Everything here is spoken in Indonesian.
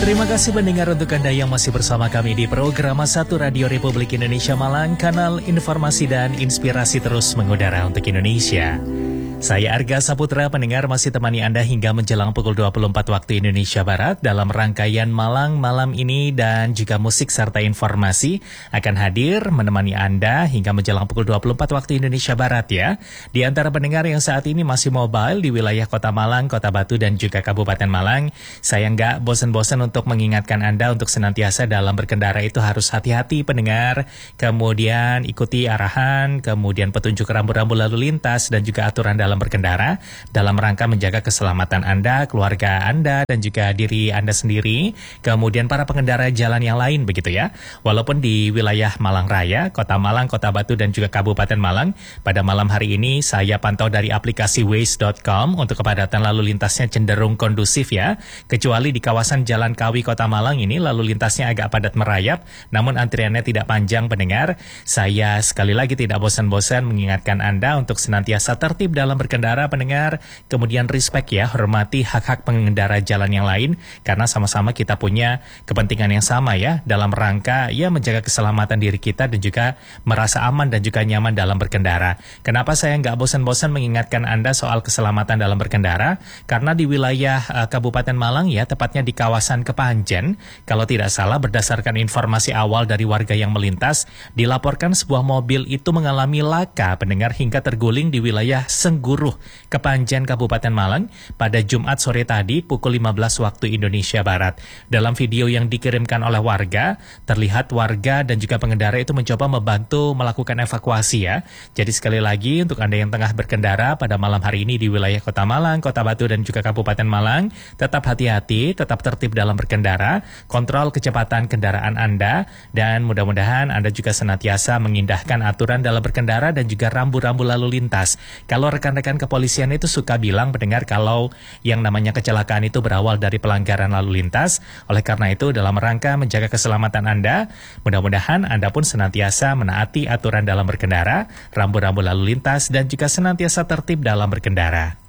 Terima kasih pendengar untuk Anda yang masih bersama kami di program 1 Radio Republik Indonesia Malang, kanal informasi dan inspirasi terus mengudara untuk Indonesia. Saya Arga Saputra, pendengar masih temani Anda hingga menjelang pukul 24 waktu Indonesia Barat dalam rangkaian Malang malam ini, dan juga musik serta informasi akan hadir menemani Anda hingga menjelang pukul 24 waktu Indonesia Barat ya. Di antara pendengar yang saat ini masih mobile di wilayah Kota Malang, Kota Batu dan juga Kabupaten Malang, saya nggak bosan-bosan untuk mengingatkan Anda untuk senantiasa dalam berkendara itu harus hati-hati pendengar, kemudian ikuti arahan, kemudian petunjuk rambu-rambu lalu lintas dan juga aturan dalam berkendara dalam rangka menjaga keselamatan Anda, keluarga Anda, dan juga diri Anda sendiri, kemudian para pengendara jalan yang lain begitu ya. Walaupun di wilayah Malang Raya, Kota Malang, Kota Batu, dan juga Kabupaten Malang, pada malam hari ini saya pantau dari aplikasi Waze.com untuk kepadatan lalu lintasnya cenderung kondusif ya, kecuali di kawasan Jalan Kawi Kota Malang ini lalu lintasnya agak padat merayap, namun antriannya tidak panjang pendengar. Saya sekali lagi tidak bosan-bosan mengingatkan Anda untuk senantiasa tertib dalam berkendara pendengar, kemudian respect ya, hormati hak-hak pengendara jalan yang lain, karena sama-sama kita punya kepentingan yang sama ya, dalam rangka ya menjaga keselamatan diri kita dan juga merasa aman dan juga nyaman dalam berkendara. Kenapa saya nggak bosan-bosan mengingatkan Anda soal keselamatan dalam berkendara? Karena di wilayah Kabupaten Malang ya, tepatnya di kawasan Kepanjen, kalau tidak salah berdasarkan informasi awal dari warga yang melintas, dilaporkan sebuah mobil itu mengalami laka pendengar hingga terguling di wilayah Sengguruh, Kepanjen, Kabupaten Malang pada Jumat sore tadi pukul 15 waktu Indonesia Barat. Dalam video yang dikirimkan oleh warga, terlihat warga dan juga pengendara itu mencoba membantu melakukan evakuasi ya. Jadi sekali lagi untuk Anda yang tengah berkendara pada malam hari ini di wilayah Kota Malang, Kota Batu, dan juga Kabupaten Malang, tetap hati-hati, tetap tertib dalam berkendara, kontrol kecepatan kendaraan Anda, dan mudah-mudahan Anda juga senantiasa mengindahkan aturan dalam berkendara dan juga rambu-rambu lalu lintas. Kalau rekan-rekan kepolisian itu suka bilang pendengar kalau yang namanya kecelakaan itu berawal dari pelanggaran lalu lintas. Oleh karena itu dalam rangka menjaga keselamatan Anda, mudah-mudahan Anda pun senantiasa menaati aturan dalam berkendara, rambu-rambu lalu lintas, dan juga senantiasa tertib dalam berkendara.